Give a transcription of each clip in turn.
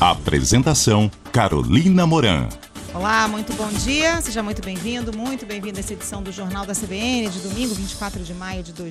Apresentação: Carolina Moran. Olá, muito bom dia, seja muito bem-vindo a essa edição do Jornal da CBN de domingo, 24 de maio de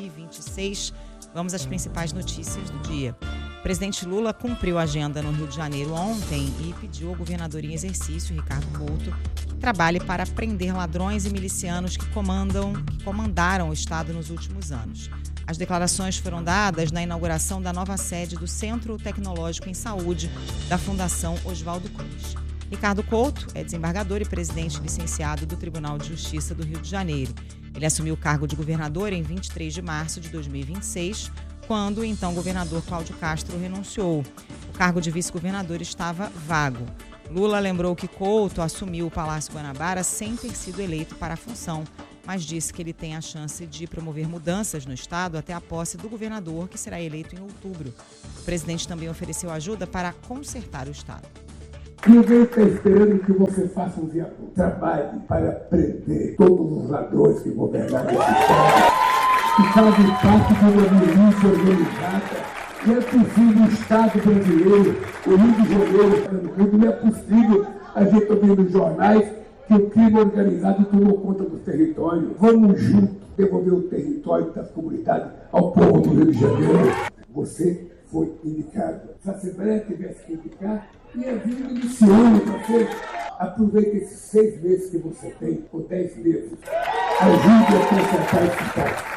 2026. Vamos às principais notícias do dia. O presidente Lula cumpriu a agenda no Rio de Janeiro ontem e pediu ao governador em exercício, Ricardo Couto, que trabalhe para prender ladrões e milicianos que comandaram o Estado nos últimos anos. As declarações foram dadas na inauguração da nova sede do Centro Tecnológico em Saúde da Fundação Oswaldo Cruz. Ricardo Couto é desembargador e presidente licenciado do Tribunal de Justiça do Rio de Janeiro. Ele assumiu o cargo de governador em 23 de março de 2026, quando o então governador Cláudio Castro renunciou. O cargo de vice-governador estava vago. Lula lembrou que Couto assumiu o Palácio Guanabara sem ter sido eleito para a função, mas disse que ele tem a chance de promover mudanças no Estado até a posse do governador, que será eleito em outubro. O presidente também ofereceu ajuda para consertar o Estado. Ninguém está esperando que você faça um trabalho para prender todos os ladrões que governaram esse Estado, que fazem parte de uma milícia organizada. Não é possível o Estado brasileiro, o Rio de Janeiro, não é possível a gente ouvir nos jornais que o crime organizado tomou conta do território. Vamos juntos devolver o território das comunidades ao povo do Rio de Janeiro. Você foi indicado. Se a Assembleia tivesse que indicar, ia vir miliciano. Você aproveita esses 6 meses que você tem, ou 10 meses. Ajude a consertar esse Estado.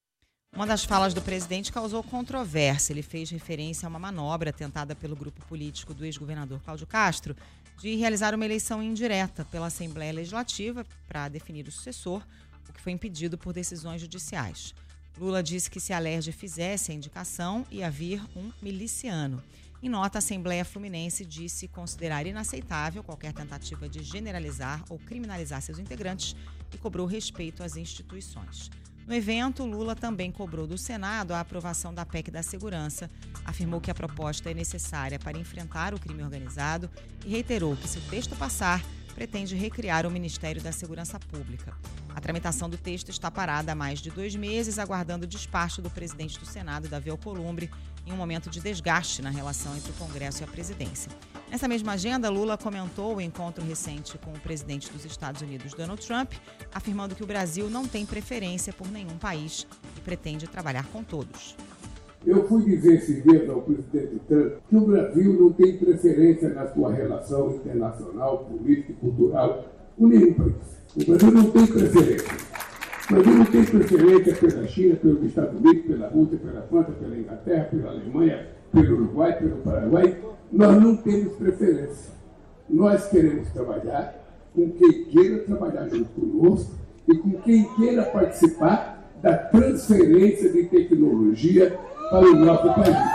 Uma das falas do presidente causou controvérsia. Ele fez referência a uma manobra tentada pelo grupo político do ex-governador Cláudio Castro de realizar uma eleição indireta pela Assembleia Legislativa para definir o sucessor, o que foi impedido por decisões judiciais. Lula disse que se a LERJ fizesse a indicação, ia vir um miliciano. Em nota, a Assembleia Fluminense disse considerar inaceitável qualquer tentativa de generalizar ou criminalizar seus integrantes e cobrou respeito às instituições. No evento, Lula também cobrou do Senado a aprovação da PEC da Segurança, afirmou que a proposta é necessária para enfrentar o crime organizado e reiterou que, se o texto passar, pretende recriar o Ministério da Segurança Pública. A tramitação do texto está parada há mais de 2 meses, aguardando o despacho do presidente do Senado, Davi Alcolumbre, em um momento de desgaste na relação entre o Congresso e a presidência. Nessa mesma agenda, Lula comentou o encontro recente com o presidente dos Estados Unidos, Donald Trump, afirmando que o Brasil não tem preferência por nenhum país e pretende trabalhar com todos. Eu fui dizer esses dias ao presidente Trump que o Brasil não tem preferência na sua relação internacional, política e cultural com nenhum país. O Brasil não tem preferência. O Brasil não tem preferência pela China, pelos Estados Unidos, pela Rússia, pela França, pela Inglaterra, pela Alemanha, pelo Uruguai, pelo Paraguai. Nós não temos preferência. Nós queremos trabalhar com quem queira trabalhar junto conosco e com quem queira participar da transferência de tecnologia para o nosso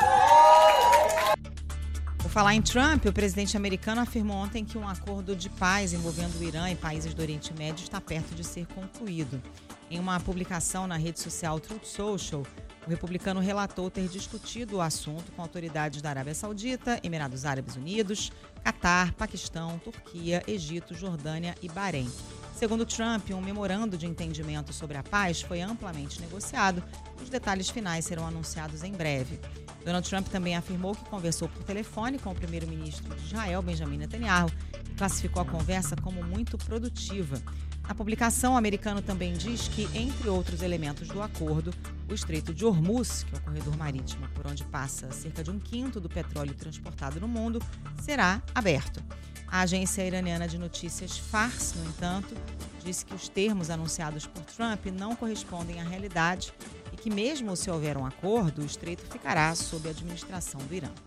país. Por falar em Trump, o presidente americano afirmou ontem que um acordo de paz envolvendo o Irã e países do Oriente Médio está perto de ser concluído. Em uma publicação na rede social Truth Social, o republicano relatou ter discutido o assunto com autoridades da Arábia Saudita, Emirados Árabes Unidos, Catar, Paquistão, Turquia, Egito, Jordânia e Bahrein. Segundo Trump, um memorando de entendimento sobre a paz foi amplamente negociado e os detalhes finais serão anunciados em breve. Donald Trump também afirmou que conversou por telefone com o primeiro-ministro de Israel, Benjamin Netanyahu, e classificou a conversa como muito produtiva. Na publicação, o americano também diz que, entre outros elementos do acordo, o Estreito de Hormuz, que é o corredor marítimo por onde passa cerca de 1/5 do petróleo transportado no mundo, será aberto. A agência iraniana de notícias Fars, no entanto, disse que os termos anunciados por Trump não correspondem à realidade e que, mesmo se houver um acordo, o estreito ficará sob a administração do Irã.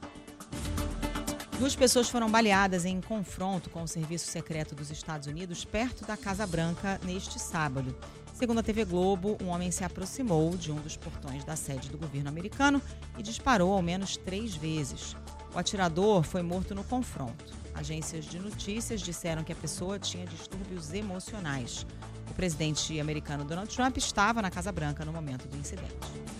2 pessoas foram baleadas em confronto com o Serviço Secreto dos Estados Unidos perto da Casa Branca neste sábado. Segundo a TV Globo, um homem se aproximou de um dos portões da sede do governo americano e disparou ao menos 3 vezes. O atirador foi morto no confronto. Agências de notícias disseram que a pessoa tinha distúrbios emocionais. O presidente americano Donald Trump estava na Casa Branca no momento do incidente.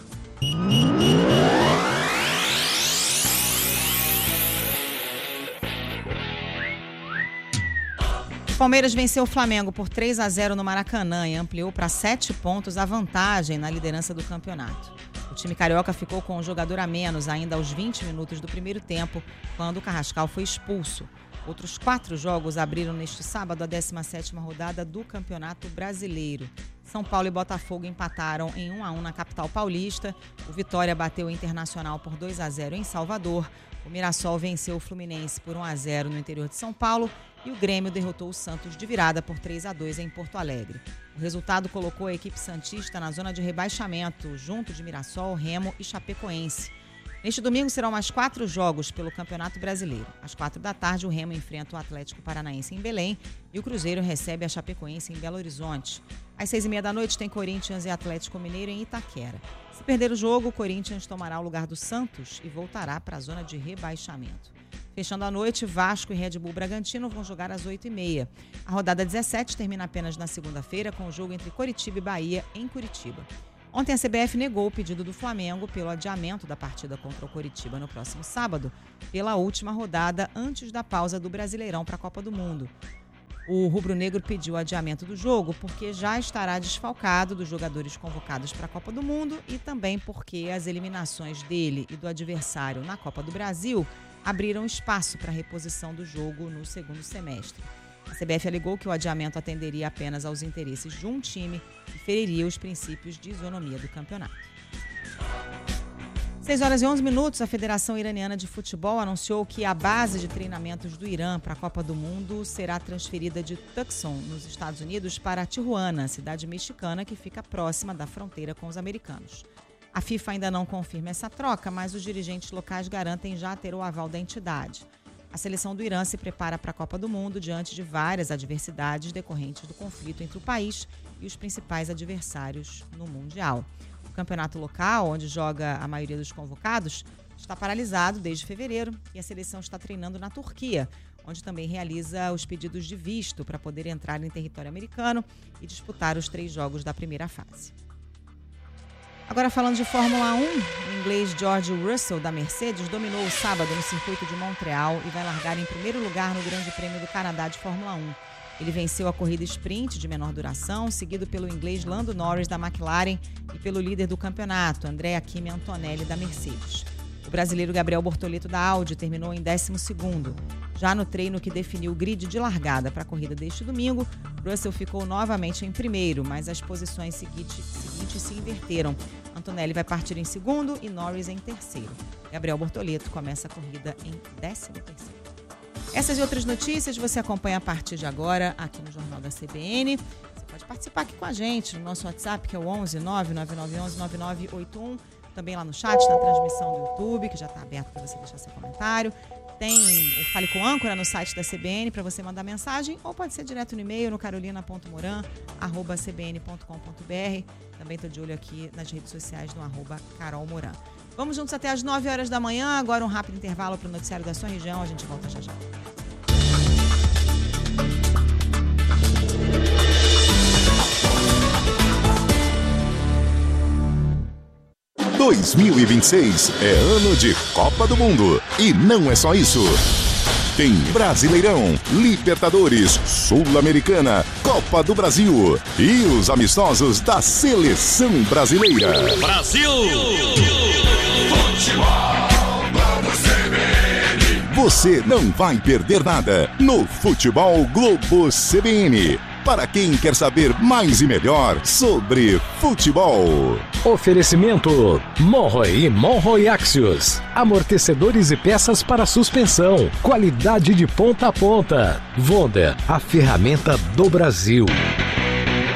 O Palmeiras venceu o Flamengo por 3-0 no Maracanã e ampliou para 7 pontos a vantagem na liderança do campeonato. O time carioca ficou com um jogador a menos ainda aos 20 minutos do primeiro tempo, quando o Carrascal foi expulso. Outros 4 jogos abriram neste sábado a 17ª rodada do Campeonato Brasileiro. São Paulo e Botafogo empataram em 1-1 na capital paulista. O Vitória bateu o Internacional por 2-0 em Salvador. O Mirassol venceu o Fluminense por 1-0 no interior de São Paulo e o Grêmio derrotou o Santos de virada por 3-2 em Porto Alegre. O resultado colocou a equipe santista na zona de rebaixamento, junto de Mirassol, Remo e Chapecoense. Neste domingo serão mais 4 jogos pelo Campeonato Brasileiro. Às 4h, o Remo enfrenta o Atlético Paranaense em Belém e o Cruzeiro recebe a Chapecoense em Belo Horizonte. Às 6h30 tem Corinthians e Atlético Mineiro em Itaquera. Se perder o jogo, o Corinthians tomará o lugar do Santos e voltará para a zona de rebaixamento. Fechando a noite, Vasco e Red Bull Bragantino vão jogar às 8h30. A rodada 17 termina apenas na segunda-feira com o jogo entre Coritiba e Bahia em Curitiba. Ontem a CBF negou o pedido do Flamengo pelo adiamento da partida contra o Coritiba no próximo sábado, pela última rodada antes da pausa do Brasileirão para a Copa do Mundo. O rubro-negro pediu o adiamento do jogo porque já estará desfalcado dos jogadores convocados para a Copa do Mundo e também porque as eliminações dele e do adversário na Copa do Brasil abriram espaço para a reposição do jogo no segundo semestre. A CBF alegou que o adiamento atenderia apenas aos interesses de um time e feriria os princípios de isonomia do campeonato. 6h11, a Federação Iraniana de Futebol anunciou que a base de treinamentos do Irã para a Copa do Mundo será transferida de Tucson, nos Estados Unidos, para Tijuana, cidade mexicana que fica próxima da fronteira com os americanos. A FIFA ainda não confirma essa troca, mas os dirigentes locais garantem já ter o aval da entidade. A seleção do Irã se prepara para a Copa do Mundo diante de várias adversidades decorrentes do conflito entre o país e os principais adversários no Mundial. O campeonato local, onde joga a maioria dos convocados, está paralisado desde fevereiro e a seleção está treinando na Turquia, onde também realiza os pedidos de visto para poder entrar em território americano e disputar os 3 jogos da primeira fase. Agora falando de Fórmula 1, o inglês George Russell da Mercedes dominou o sábado no circuito de Montreal e vai largar em primeiro lugar no Grande Prêmio do Canadá de Fórmula 1. Ele venceu a corrida sprint de menor duração, seguido pelo inglês Lando Norris da McLaren e pelo líder do campeonato, Andrea Kimi Antonelli da Mercedes. O brasileiro Gabriel Bortoleto da Audi terminou em 12º. Já no treino que definiu o grid de largada para a corrida deste domingo, Russell ficou novamente em primeiro, mas as posições seguintes se inverteram. Antonelli vai partir em segundo e Norris em terceiro. Gabriel Bortoleto começa a corrida em 13º. Essas e outras notícias você acompanha a partir de agora aqui no Jornal da CBN. Você pode participar aqui com a gente no nosso WhatsApp, que é o 11 99911 9981. Também lá no chat, na transmissão do YouTube, que já está aberto para você deixar seu comentário. Tem o Fale com Âncora no site da CBN para você mandar mensagem, ou pode ser direto no e-mail no carolina.moran@cbn.com.br. Também estou de olho aqui nas redes sociais no @carolmoran. Vamos juntos até às 9h da manhã. Agora um rápido intervalo para o noticiário da sua região. A gente volta já já. Em 2026 é ano de Copa do Mundo. E não é só isso. Tem Brasileirão, Libertadores, Sul-Americana, Copa do Brasil e os amistosos da Seleção Brasileira. Brasil! Você não vai perder nada no Futebol Globo CBN. Para quem quer saber mais e melhor sobre futebol. Oferecimento Monroe e Monroe Axios. Amortecedores e peças para suspensão. Qualidade de ponta a ponta. Wonder, a ferramenta do Brasil.